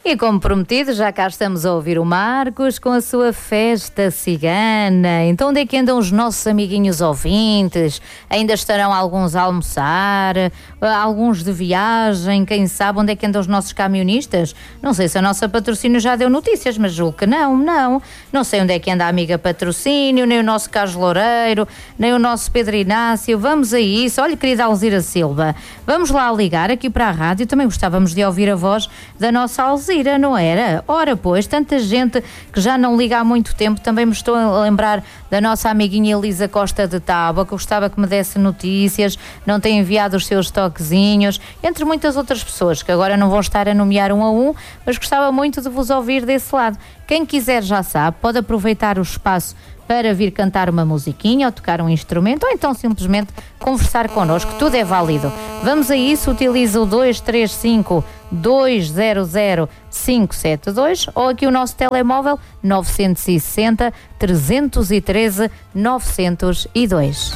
E como prometido, já cá estamos a ouvir o Marcos com a sua festa cigana. Então onde é que andam os nossos amiguinhos ouvintes? Ainda estarão alguns a almoçar, alguns de viagem, quem sabe onde é que andam os nossos camionistas? Não sei se a nossa patrocínio já deu notícias, mas julgo que não. Não sei onde é que anda a amiga patrocínio, nem o nosso Carlos Loureiro, nem o nosso Pedro Inácio. Vamos a isso. Olha, querida Alzira Silva, vamos lá ligar aqui para a rádio. Também gostávamos de ouvir a voz da nossa Alzira, não era? Ora, pois, tanta gente que já não liga há muito tempo. Também me estou a lembrar da nossa amiguinha Elisa Costa de Tábua, que eu gostava que me desse notícias, não tem enviado os seus toquezinhos, entre muitas outras pessoas que agora não vão estar a nomear um a um, mas gostava muito de vos ouvir desse lado. Quem quiser já sabe, pode aproveitar o espaço para vir cantar uma musiquinha ou tocar um instrumento ou então simplesmente conversar connosco, tudo é válido. Vamos a isso, utiliza o 235 200 572 ou aqui o nosso telemóvel 960 313 902.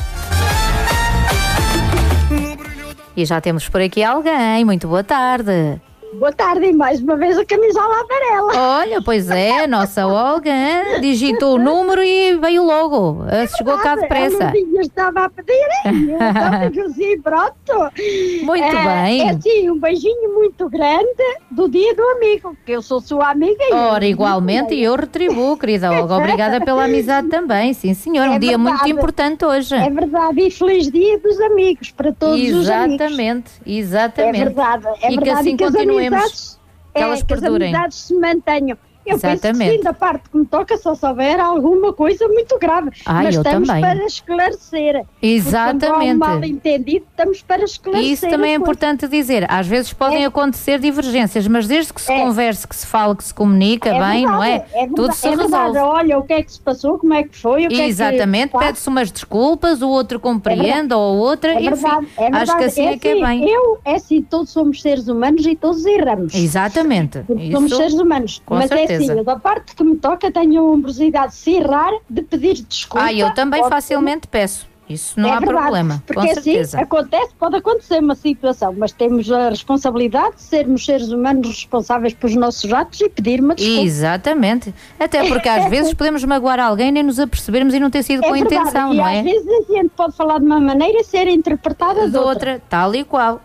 E já temos por aqui alguém. Muito boa tarde. Boa tarde, e mais uma vez a camisola amarela. Olha, pois é, a nossa Olga digitou o número e veio logo. Chegou cá depressa. A Lourdinha estava a pedir, então assim, pronto. Muito bem. É assim, um beijinho muito grande do dia do amigo, que eu sou sua amiga. Ora, igualmente, e eu retribuo, querida Olga. Obrigada pela amizade também, sim senhor. Um dia muito importante hoje. É verdade, e feliz dia dos amigos para todos os amigos. Exatamente. É verdade. E que assim continuemos. Que elas perdurem. As amizades se mantenham. Eu penso que sim, da parte que me toca, só souber alguma coisa muito grave. Mas estamos também para esclarecer. Exatamente. Quando há um mal entendido, estamos para esclarecer. Isso também é importante dizer. Às vezes podem acontecer divergências, mas desde que se converse, que se fale, que se comunica bem, verdade, não é? Tudo se resolve. Olha, o que é que se passou, como é que foi, o que exatamente, é que pede-se umas desculpas, o outro compreende, ou a outra, enfim, acho que assim é que é bem. Todos somos seres humanos e todos erramos. Exatamente. Somos seres humanos, mas certeza. Eu, da parte que me toca, tenho a ombrosidade de se errar, de pedir desculpa. Eu também facilmente peço. Isso não há problema, porque com certeza. Assim, pode acontecer uma situação, mas temos a responsabilidade de sermos seres humanos responsáveis pelos nossos atos e pedir uma desculpa. Exatamente. Até porque às vezes podemos magoar alguém nem nos apercebermos e não ter sido com intenção, não é? E às vezes a gente pode falar de uma maneira e ser interpretada de outra. Tal e qual.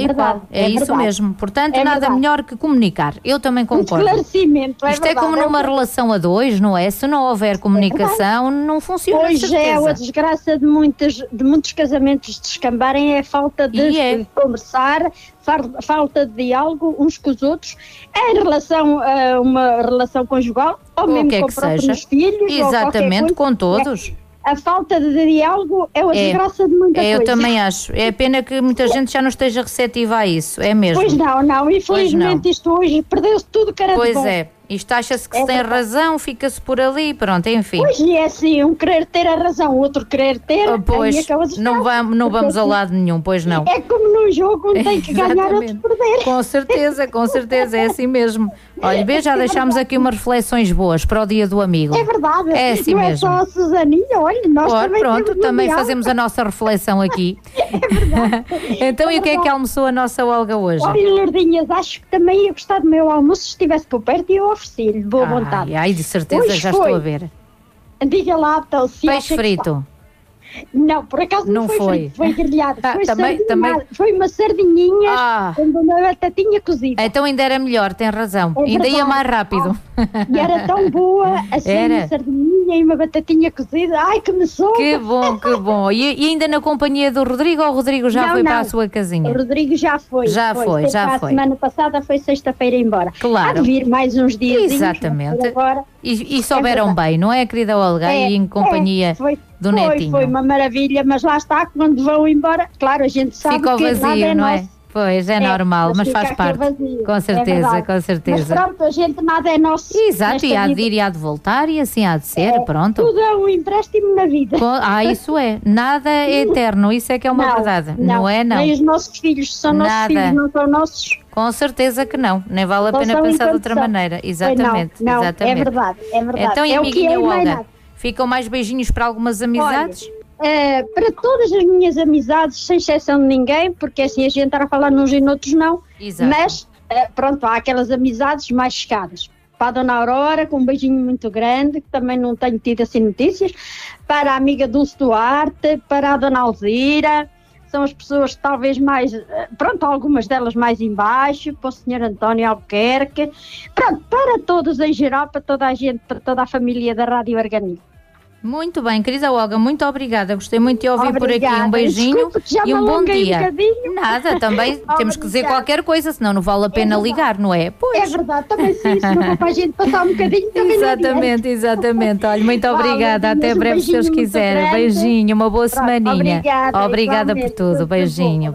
É isso mesmo. Portanto, nada melhor que comunicar. Eu também concordo. Esclarecimento, Isto é como numa relação a dois, não é? Se não houver comunicação, não funciona. Hoje é a desgraça de muitos casamentos descambarem, é a falta de conversar, falta de diálogo uns com os outros, em relação a uma relação conjugal, ou mesmo com os próprios filhos. Exatamente, com todos. A falta de diálogo é a desgraça de muita coisa. Eu também acho. É pena que muita gente já não esteja receptiva a isso, é mesmo. Pois não. Infelizmente isto hoje perdeu-se tudo que era de bom. Pois é. Isto acha-se que se tem razão, fica-se por ali, pronto, enfim. Pois, e é assim, um querer ter a razão, o outro querer ter, pois, não vamos ao lado nenhum, pois não. É como num jogo, um tem que ganhar, outro perder. Com certeza, é assim mesmo. Olha, já deixámos aqui umas reflexões boas para o dia do amigo. É verdade. É assim não mesmo. Não é só a Susaninha, olha, nós também fazemos a nossa reflexão aqui. É verdade. Então, e o que é que almoçou a nossa Olga hoje? Olha, Lourdinhas, acho que também ia gostar do meu almoço se estivesse por perto e eu ofereci-lhe, boa vontade. De certeza, hoje já estou a ver. Diga lá, então, se peixe frito. Não, por acaso não foi frito, foi grelhado. Foi uma sardinhinha com uma batatinha cozida. Então ainda era melhor, tem razão. Ainda ia mais rápido. E era tão boa, assim, uma sardinhinha e uma batatinha cozida. Ai, que me soube. Que bom. E ainda na companhia do Rodrigo, ou o Rodrigo já foi para a sua casinha? O Rodrigo já foi. Já foi. A semana passada foi sexta-feira embora. Claro. Há de vir mais uns dias. Exatamente. Agora, e souberam bem, não é, querida Olga? E em companhia do netinho. Foi uma maravilha, mas lá está, quando vão embora, claro, a gente sabe ficou que vazio, não é? Pois, é normal, mas faz parte. Vazio, com certeza. Mas pronto, a gente nada é nosso. Exato, e há de ir e há de voltar e assim há de ser, pronto. Tudo é um empréstimo na vida. Isso é. Nada é eterno, isso é que é uma verdade. Não é, não. Nem os nossos filhos são nossos filhos, não são nossos. Com certeza que não, nem vale a pena pensar de outra maneira. Exatamente, não, exatamente. É verdade. Então, e amiguinha Olga, ficam mais beijinhos para algumas amizades? Para todas as minhas amizades, sem exceção de ninguém, porque assim a gente está a falar nos e noutros não. Exato. Mas pronto, há aquelas amizades mais chegadas. Para a Dona Aurora, com um beijinho muito grande, que também não tenho tido assim notícias. Para a amiga Dulce Duarte, para a Dona Alzira, são as pessoas que talvez mais, pronto, algumas delas mais em baixo, para o Sr. António Albuquerque, pronto, para todos em geral, para toda a gente, para toda a família da Rádio Arganil. Muito bem, querida Olga, muito obrigada. Gostei muito de ouvir por aqui. Um beijinho. Desculpe, e um bom dia. Nada, também temos que dizer qualquer coisa, senão não vale a pena ligar, não é? Pois. É verdade, também sim, se não para a gente passar um bocadinho também. Exatamente. Olha, muito obrigada. Até breve, se Deus quiser. Beijinho, uma boa semaninha. Obrigada por tudo. Beijinho.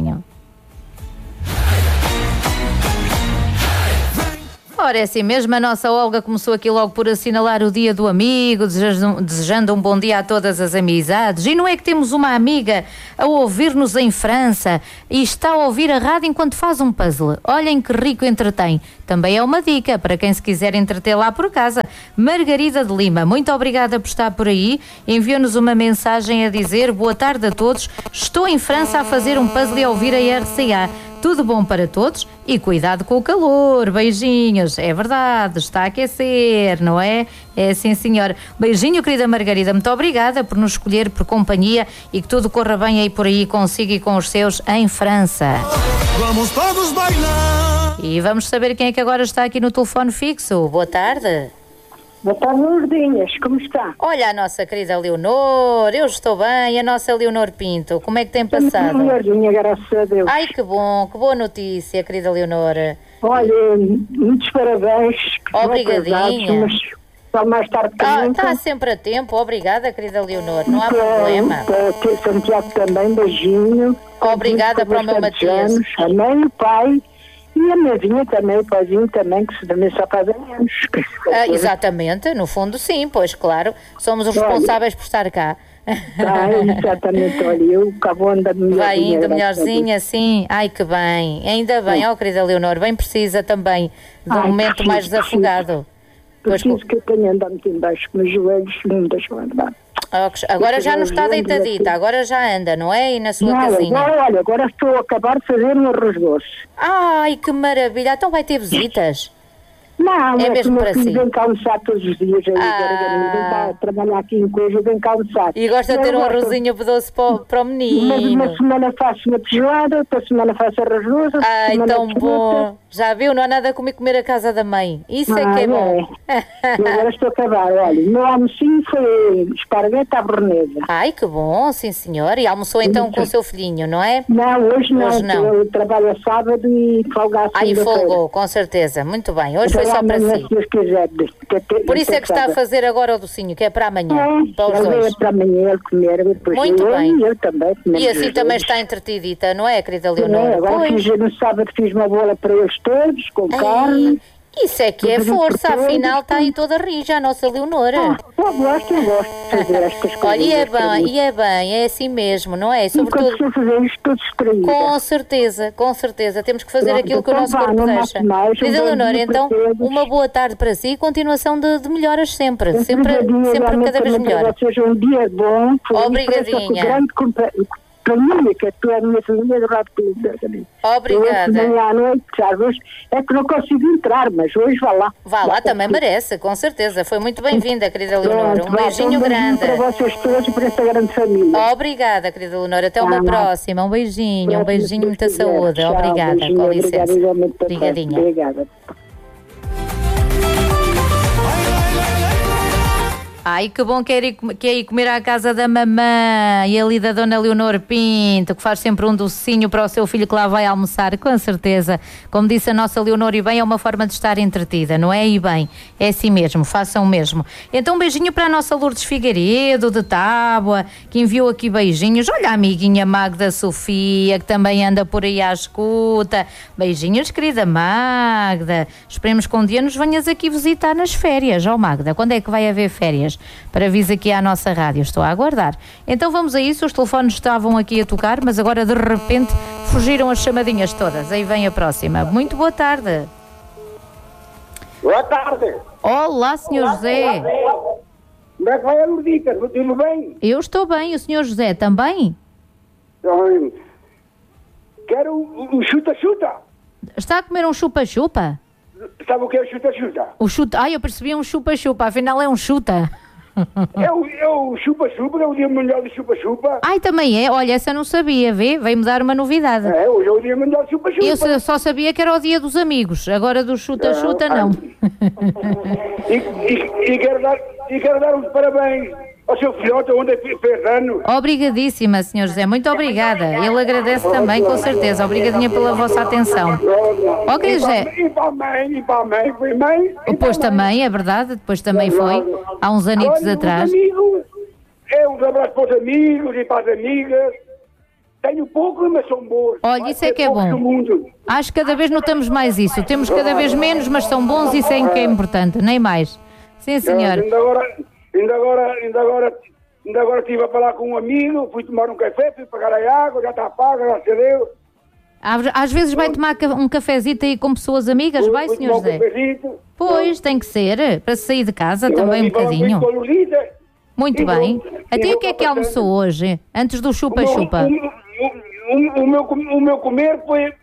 Ora, é assim mesmo, a nossa Olga começou aqui logo por assinalar o dia do amigo, desejando um bom dia a todas as amizades. E não é que temos uma amiga a ouvir-nos em França e está a ouvir a rádio enquanto faz um puzzle. Olhem que rico entretém. Também é uma dica para quem se quiser entreter lá por casa. Margarida de Lima, muito obrigada por estar por aí. Enviou-nos uma mensagem a dizer: boa tarde a todos, estou em França a fazer um puzzle e a ouvir a RCA. Tudo bom para todos e cuidado com o calor. Beijinhos. É verdade, está a aquecer, não é? É sim, senhora. Beijinho, querida Margarida. Muito obrigada por nos escolher por companhia e que tudo corra bem aí por aí consigo e com os seus em França. Vamos todos bailar. E vamos saber quem é que agora está aqui no telefone fixo. Boa tarde. Boa tarde, Lourdinhas, como está? Olha a nossa querida Leonor, eu estou bem, a nossa Leonor Pinto, como é que tem passado? Melhorzinha, graças a Deus. Ai, que bom, que boa notícia, querida Leonor. Olha, muitos parabéns. Obrigadinha. Mas só mais tarde também. Está sempre a tempo, obrigada, querida Leonor, não há problema. Para Santiago também, beijinho. Obrigada para o meu Matias. A mãe, o pai. E a mesinha também, o paizinho também, que também só fazem anos. Exatamente, no fundo sim, pois claro, somos os responsáveis por estar cá. Exatamente, olha, eu cá vou andando melhorzinha. Vai indo melhorzinha, sim, ai que bem, ainda bem, querida Leonor, bem precisa também de um momento mais desafogado. Preciso que eu tenha andado muito em baixo, com os joelhos não me deixam andar. Agora já não está deitadita, agora já anda, não é? E na sua casinha? Olha, agora estou a acabar de fazer um arroz doce. Ai, que maravilha! Então vai ter visitas? Não, é mesmo para si. Vem cá almoçar todos os dias, vem cá trabalhar aqui em coisa, vem cá almoçar. E gosta de ter um arrozinho doce para o menino. Uma semana faço uma feijoada, outra semana faço arroz doce. Ai, tão bom! Já viu? Não há nada como ir comer a casa da mãe. Isso é que é bom. E agora estou a acabar. Olha, o meu almocinho foi esparguete à bornesa. Ai, que bom, sim senhor. E almoçou então com o seu filhinho, não é? Não, hoje não. Eu trabalho a sábado e folgo à segunda-feira. E folgou, com certeza. Muito bem. Hoje foi só para si. Por isso é que está a fazer agora o docinho, que é para amanhã. Para os dois. É para amanhã ele comer. Muito bem. E eu também. E assim também está entretidita, não é, querida Leonor? Agora no sábado fiz uma bola para eles todos, com carne. Isso é que é força, afinal está aí toda rija a nossa Leonora. Eu gosto de fazer estas coisas. Olha, e é bem, é assim mesmo, não é? Sobretudo fazer isto tudo distraído. Com certeza, temos que fazer aquilo que o nosso corpo deixa. Diz a Leonora, então, uma boa tarde para si e continuação de melhoras sempre cada vez melhor. Seja um dia bom. Obrigadinha. Família, que é a minha família do Rádio Clube. Obrigada. Eu, à noite, às vezes, é que não consigo entrar, mas hoje vá lá. Vá lá, também merece, com certeza. Foi muito bem-vinda, querida Leonor. Um beijinho grande. Para vocês todos e para esta grande família. Obrigada, querida Leonor. Até uma próxima. Um beijinho, muita saúde. Tchau, obrigada, beijinho, com licença. Obrigadinha. Obrigada. Ai, que bom que é ir comer à casa da mamã e ali da Dona Leonor Pinto, que faz sempre um docinho para o seu filho que lá vai almoçar, com certeza. Como disse a nossa Leonor, e bem, é uma forma de estar entretida, não é? E bem, é assim mesmo, façam mesmo. Então um beijinho para a nossa Lourdes Figueiredo, de Tábua, que enviou aqui beijinhos. Olha a amiguinha Magda Sofia, que também anda por aí à escuta. Beijinhos, querida Magda. Esperemos que um dia nos venhas aqui visitar nas férias. Magda, quando é que vai haver férias? Para vir aqui à nossa rádio, estou a aguardar. Então vamos a isso, os telefones estavam aqui a tocar, mas agora de repente fugiram as chamadinhas todas. Aí vem a próxima. Muito boa tarde. Boa tarde. Olá, Sr. José. Como é que vai a Lurdita? Tudo bem? Eu estou bem, o Sr. José também? Quero um chuta-chuta. Está a comer um chupa-chupa? Sabe o que é chuta-chuta? O chuta... Ai, eu percebi um chupa-chupa, afinal é um chuta. É o chupa-chupa, é o Dia Mundial de Chupa-Chupa. Ai, também é? Olha, essa não sabia, vê? Veio-me dar uma novidade. Hoje é o Dia Mundial de Chupa-Chupa. Eu só sabia que era o dia dos amigos, agora do chuta-chuta não. E quero dar uns parabéns ao seu filhote, onde fez ano. Obrigadíssima, Sr. José, muito obrigada. Ele agradece também, com certeza. Obrigadinha pela vossa atenção. Ok, José. E para a mãe, foi mãe. Depois também, é verdade, depois também foi, há uns anitos atrás. Amigos, uns abraços para os amigos e para as amigas. Tenho pouco, mas são bons. Olha, isso é que é bom. Acho que cada vez notamos mais isso. Temos cada vez menos, mas são bons, isso é que é importante, nem mais. Sim, senhor. Ainda agora estive a falar com um amigo, fui tomar um café, fui pagar a água, já está paga, graças a Deus. Às vezes vai tomar um cafezito aí com pessoas amigas, vai, Sr. José? Pois, tem que ser, para sair de casa também um bocadinho. Muito bem. Até o que é que almoçou hoje, antes do chupa-chupa? O meu comer foi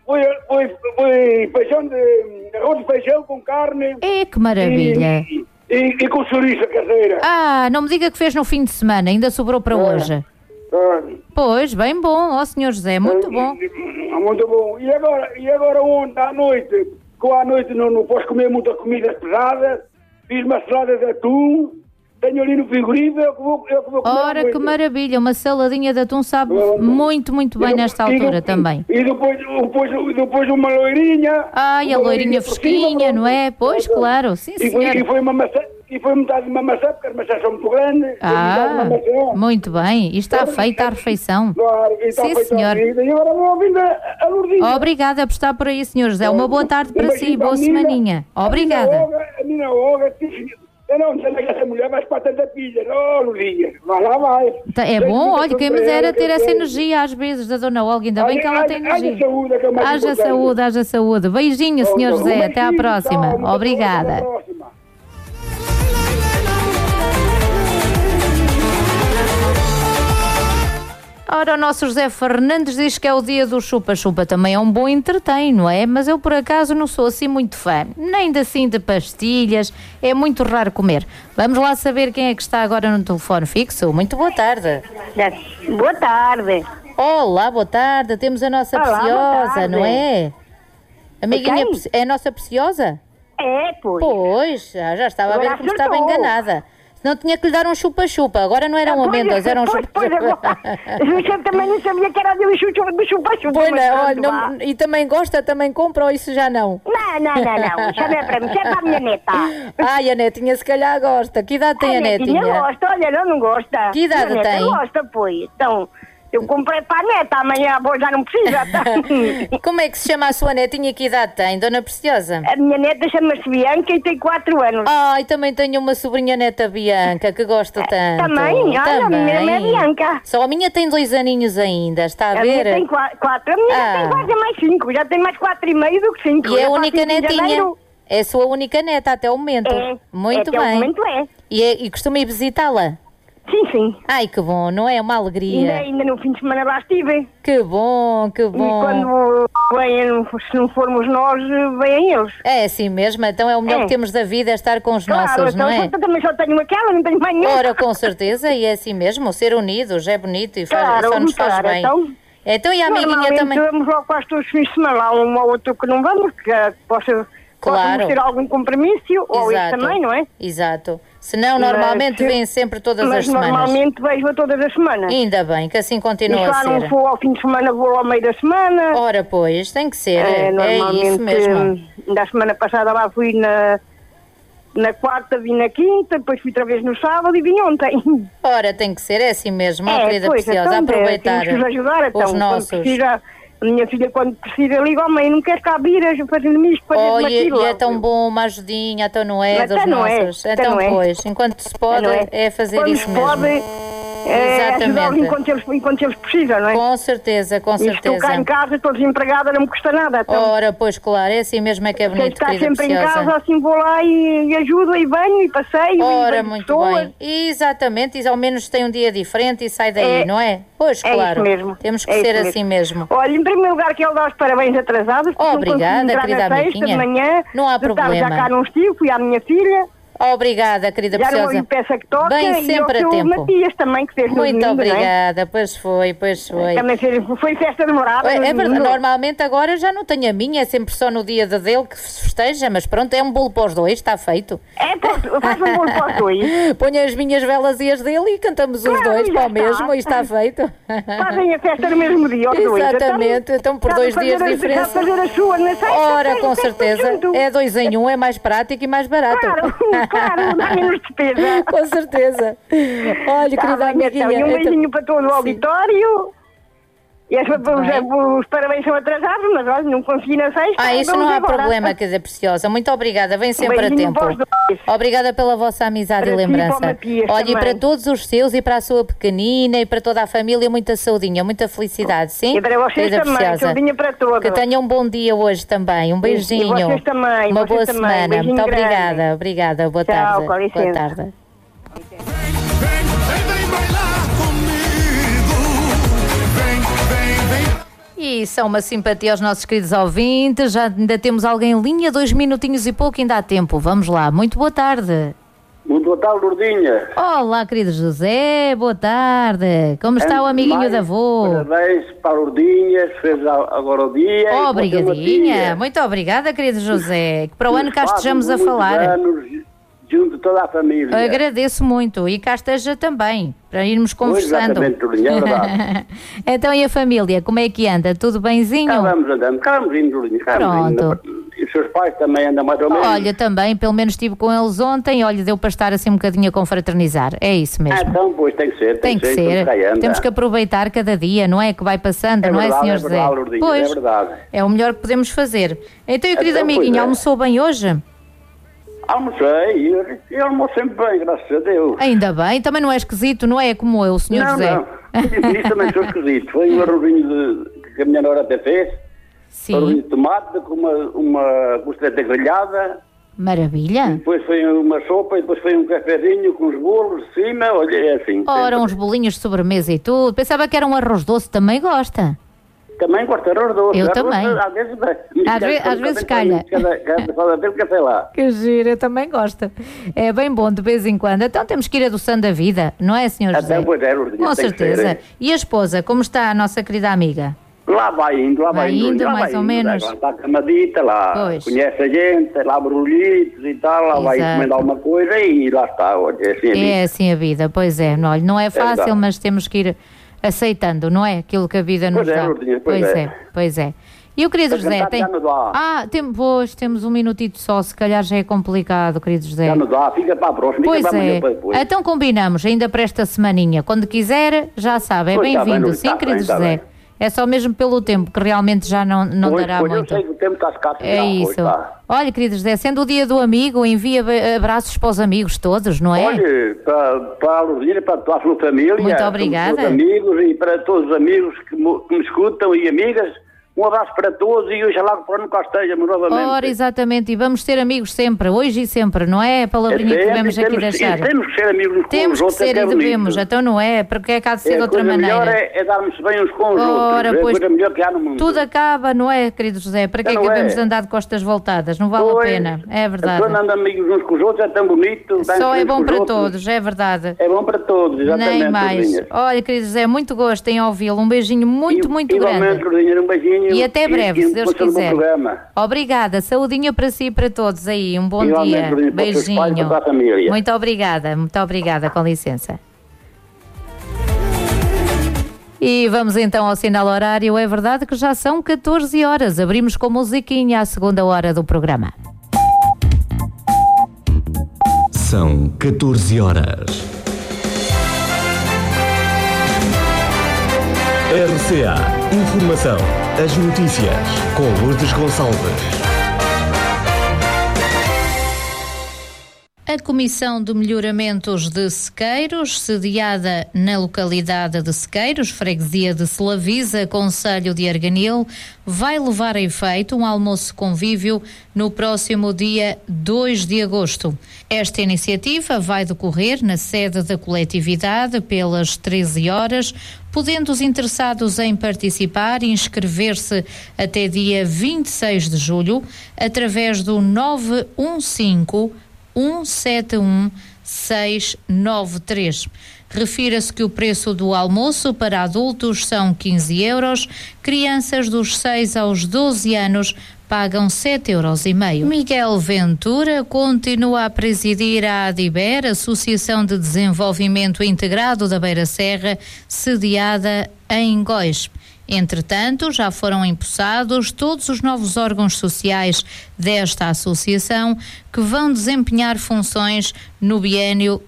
arroz de feijão com carne. Que maravilha. E com chouriça caseira. Não me diga que fez no fim de semana, ainda sobrou para hoje. Pois, bem bom, ó Sr. José, muito bom. Muito bom. E agora ontem à noite, não posso comer muitas comidas pesadas, fiz uma salada de atum, tenho ali no frigorífico, eu que vou comer. Ora, que maravilha, uma saladinha de atum sabe muito, muito bem nesta altura também. E depois uma loirinha. Ai, a loirinha fresquinha, não é? Pois, claro, sim, senhor. E foi metade de uma maçã, porque as maçãs são muito grandes. Muito bem. E está feita a refeição. Claro, e está sim, feita senhor. E agora vou ouvindo a Lourdinha. Obrigada por estar por aí, Sr. José. Uma boa tarde para si, boa semaninha. Obrigada. A minha Olga disse, não sei que essa mulher vai para tanta pilha. Não, Lourdinha, vai lá, vai. É bom, olha, quem me dera ter essa energia às vezes da Dona Olga, ainda bem que ela tem energia. Haja saúde, haja saúde. Beijinho, Sr. José, até à próxima. Obrigada. Ora, o nosso José Fernandes diz que é o dia do chupa-chupa, também é um bom entretém, não é? Mas eu, por acaso, não sou assim muito fã, nem assim de pastilhas, é muito raro comer. Vamos lá saber quem é que está agora no telefone fixo. Muito boa tarde. Boa tarde. Olá, boa tarde, temos a nossa Preciosa, não é? Amiguinha, é a nossa Preciosa? É, pois. Pois, já estava agora a ver como estava enganada. Não tinha que lhe dar um chupa-chupa, agora não eram amêndoas, eram chupa-chupa. Eu também não sabia que era do chupa-chupa. Pois não, olha, e também gosta, também compra ou isso já não? Não, isso não é para mim, isso é para a minha neta. Ai, a netinha se calhar gosta, que idade tem a netinha? Gosta, olha, não gosta. Que idade tem? Gosta, pois, então... Eu comprei para a neta, amanhã a avó já não precisa. Como é que se chama a sua netinha e que idade tem, Dona Preciosa? A minha neta chama-se Bianca e tem 4 anos. Ai, também tenho uma sobrinha neta Bianca, que gosto tanto. Também? Olha, a minha é Bianca. Só a minha tem 2 aninhos ainda, está a ver? A minha tem 4, a minha tem quase mais 5, já tem mais 4,5 do que 5. E é a única netinha? É a sua única neta até o momento? Muito bem. Até o momento é. E costuma ir visitá-la? Sim. Ai, que bom, não é uma alegria? Ainda no fim de semana lá estive. Que bom. E quando vêm, se não formos nós, vêm eles. É assim mesmo, então é o melhor que temos da vida, é estar com os nossos, não é? Eu também só tenho aquela, não tenho mais nenhuma. Ora, com certeza, e é assim mesmo, ser unidos é bonito e só nos faz bem. Então e a amiguinha também? Vamos lá quase todos os fins de semana, há um ou outro que não vamos, que possamos ter algum compromisso, ou isso também, não é? Exato. Senão, normalmente vêm sempre todas as semanas. Mas normalmente vejo todas as semanas. Ainda bem, que assim continua a ser. E se lá não for ao fim de semana, vou ao meio da semana. Ora, pois, tem que ser, é isso mesmo. Da semana passada lá fui na quarta, vim na quinta, depois fui outra vez no sábado e vim ontem. Ora, tem que ser, é assim mesmo, querida Preciosa, aproveitar temos que ajudar, então, os nossos. A minha filha, quando precisa, liga ao mãe, não quer cá vir, fazendo-me isto, fazendo-me aquilo. E é tão bom uma ajudinha, então não é, dos nossos. Então, pois, enquanto se pode, é fazer isso mesmo. ajudá-los enquanto eles precisam, não é? Com certeza, com certeza. Estou cá em casa, estou desempregada, não me custa nada. Então, ora, pois claro, é assim mesmo é que é bonito, está querida sempre preciosa. em casa, assim vou lá e ajudo, e venho, e passeio, ora, e vejo muito pessoas. bem. Exatamente, e ao menos tem um dia diferente e sai daí, não é? Pois, claro. É isso mesmo. Temos que ser assim mesmo. Olha, em primeiro lugar, quero dar os parabéns atrasados. Obrigada, querida amiguinha. De manhã, não há problema. Já cá não estive, fui à minha filha. Obrigada, querida preciosa. Já não peça que toca. Bem sempre e ao a tempo. Matias também, que fez muito domingo, obrigada, não é? Pois foi. Também foi festa demorada. É verdade, normalmente agora já não tenho a minha, é sempre só no dia dele que se festeja, mas pronto, é um bolo para os dois, está feito. Faz um bolo para os dois. Ponho as minhas velas e as dele e cantamos os dois para o mesmo e está feito. Fazem a festa no mesmo dia, os dois. Exatamente, então por 2 dias de diferença. Fazer a sua na sexta, ora, com certeza, é 2 em 1, é mais prático e mais barato. Claro, dá menos despesa. Com certeza. Olha, querida amiguinha. Então, um beijinho para todo o auditório. E os parabéns são atrasados, mas olha, não consegui na sexta. Isso não há problema, quer dizer, preciosa. Muito obrigada, vem sempre a tempo. Obrigada pela vossa amizade e lembrança. Olha, e para todos os seus e para a sua pequenina e para toda a família, muita saudinha, muita felicidade, sim? E para vocês também, saudinha para todos. Que tenham um bom dia hoje também, um beijinho. E vocês também. Uma boa semana. Muito grande. obrigada. Boa tarde. Boa tarde. E são uma simpatia aos nossos queridos ouvintes. Já ainda temos alguém em linha, 2 minutinhos e pouco, ainda há tempo. Vamos lá, muito boa tarde. Muito boa tarde, Lourdinha. Olá, querido José, boa tarde. Como está o amiguinho da avó? Parabéns para a Lourdinha, fez agora o dia. Obrigadinha, muito obrigada, querido José. Que para o ano cá estejamos a falar. Anos, junto de toda a família. Agradeço muito e cá esteja também, para irmos conversando. Exatamente, Lourdinha, é verdade. Então, e a família, como é que anda? Tudo benzinho? Cá vamos andando, cá vamos indo, Lourdinha. Pronto. E os seus pais também andam mais ou menos? Olha, também, pelo menos estive com eles ontem, olha, deu para estar assim um bocadinho a confraternizar. É isso mesmo. Então, pois, tem que ser. Tem que ser. Temos que aproveitar cada dia, não é? Que vai passando, é não verdade, é, Sr. José? Verdade, Lourdinha, pois, é verdade. É o melhor que podemos fazer. Então, e querido amiguinho, almoçou bem hoje? Almocei, eu almoço sempre bem, graças a Deus. Ainda bem, também não é esquisito, não é como eu, Sr. José? Não, isso também sou esquisito. Foi um arrozinho que a minha nora até fez. Sim. Arrozinho de tomate com uma costeleta grelhada. Maravilha. Depois foi uma sopa e depois foi um cafezinho com os bolos de cima, olha, é assim. Ora, uns bolinhos de sobremesa e tudo. Pensava que era um arroz doce, também gosta. Também gosto de arroz doce. Eu também. Às vezes calha. Cada lá. Que giro, eu também gosto. É bem bom de vez em quando. Então temos que ir adoçando a vida, não é, Sr. José? Até pois é, Lourdinha, com certeza. Ser, e a esposa, como está a nossa querida amiga? Lá vai indo, mais ou menos. Lá está camadita, lá pois. Conhece a gente, lá brulhitos e tal, lá vai encomendar alguma coisa e lá está. Olha, é assim a vida. É assim a vida, pois é. Olha, não é fácil, mas temos que ir aceitando, não é? Aquilo que a vida nos dá. Lourdinha, pois é. E o querido José tem... temos um minutito só, se calhar já é complicado, querido José. Já não dá, fica para a próxima. Pois é. Então combinamos, ainda para esta semaninha. Quando quiser, já sabe, é bem-vindo. Sim, querido José. É só mesmo pelo tempo, que realmente já não dará muito. Eu sei que o tempo está escasso. É isso. Olha, querido José, sendo o dia do amigo, envia abraços para os amigos todos, não é? Olha, para a Lourdinha, para a sua família. Muito obrigada. Para os amigos e para todos os amigos que me escutam e amigas. Um abraço para todos e oxalá que para nunca esteja novamente. Ora, exatamente, e vamos ser amigos sempre, hoje e sempre, não é? A palavrinha que devemos aqui deixar. Temos que ser amigos uns com os outros. Temos que ser e devemos, então não é? Porque é que há de ser de outra maneira. O melhor é darmos bem uns com os outros. É a coisa melhor que há no mundo. Tudo acaba, não é, querido José? Para que é que devemos andar de costas voltadas? Não vale a pena, é verdade. Quando andamos amigos uns com os outros é tão bonito. Só é bom para todos, é verdade. É bom para todos, exatamente. Nem mais. Olha, querido José, muito gosto em ouvi-lo. Um beijinho muito grande. Igualmente, um beijinho. E até breve, se Deus quiser. Obrigada, saudinha para si e para todos aí. Um bom dia. Beijinho. Muito obrigada, com licença. E vamos então ao sinal horário. É verdade que já são 14 horas. Abrimos com musiquinha à segunda hora do programa. São 14 horas. RCA Informação. As notícias com Lourdes Gonçalves. A Comissão de Melhoramentos de Sequeiros, sediada na localidade de Sequeiros, freguesia de Selavisa, concelho de Arganil, vai levar a efeito um almoço convívio no próximo dia 2 de agosto. Esta iniciativa vai decorrer na sede da coletividade pelas 13 horas, podendo os interessados em participar inscrever-se até dia 26 de julho através do 915-171-693. Refira-se que o preço do almoço para adultos são 15 euros, crianças dos 6 aos 12 anos pagam 7,5 euros. Miguel Ventura continua a presidir a ADIBER, Associação de Desenvolvimento Integrado da Beira Serra, sediada em Góis. Entretanto, já foram empossados todos os novos órgãos sociais desta associação que vão desempenhar funções no biênio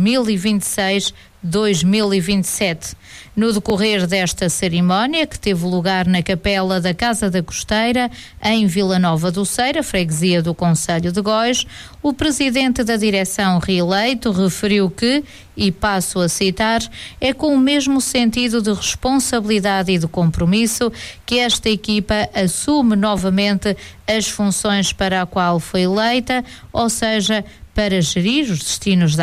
2026-2027. No decorrer desta cerimónia, que teve lugar na capela da Casa da Costeira, em Vila Nova do Ceira, freguesia do concelho de Góis, o presidente da direção reeleito referiu que, e passo a citar, é com o mesmo sentido de responsabilidade e de compromisso que esta equipa assume novamente as funções para a qual foi eleita, ou seja, para gerir os destinos da